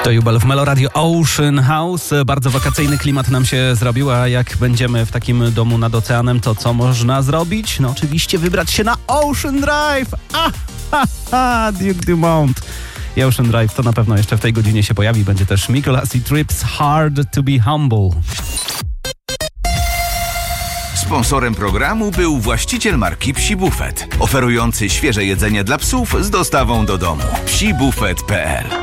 To Jubel w Melo Radio Ocean House. Bardzo wakacyjny klimat nam się zrobił, a jak będziemy w takim domu nad oceanem, to co można zrobić? No oczywiście wybrać się na Ocean Drive. Duke Dumont. I Ocean Drive to na pewno jeszcze w tej godzinie się pojawi. Będzie też Mikolas i Trips Hard to be Humble. Sponsorem programu był właściciel marki Psi Buffet, oferujący świeże jedzenie dla psów z dostawą do domu. psibufet.pl